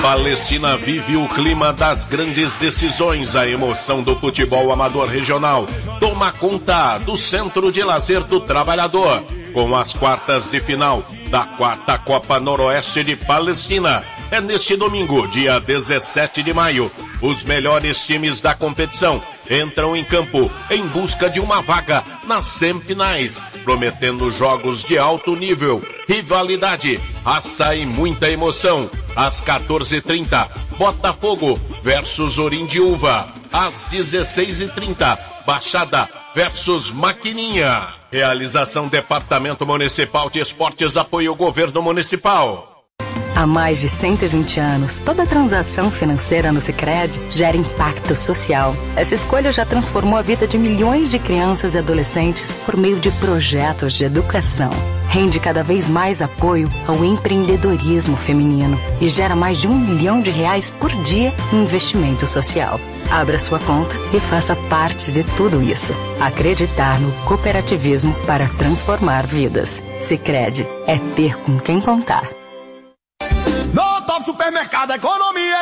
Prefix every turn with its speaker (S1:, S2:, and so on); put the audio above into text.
S1: Palestina vive o clima das grandes decisões, a emoção do futebol amador regional. Toma conta do Centro de Lazer do Trabalhador, com as quartas de final da 4ª Copa Noroeste de Palestina. É neste domingo, dia 17 de maio. Os melhores times da competição entram em campo em busca de uma vaga nas semifinais, prometendo jogos de alto nível, rivalidade, raça e muita emoção. Às 14h30, Botafogo versus Orindiúva. Às 16h30, Baixada versus Maquininha. Realização Departamento Municipal de Esportes, apoio Governo Municipal.
S2: Há mais de 120 anos, toda transação financeira no Sicredi gera impacto social. Essa escolha já transformou a vida de milhões de crianças e adolescentes por meio de projetos de educação. Rende cada vez mais apoio ao empreendedorismo feminino e gera mais de R$1 milhão por dia em investimento social. Abra sua conta e faça parte de tudo isso. Acreditar no cooperativismo para transformar vidas. Sicredi é ter com quem contar.
S3: No Top Supermercado Economia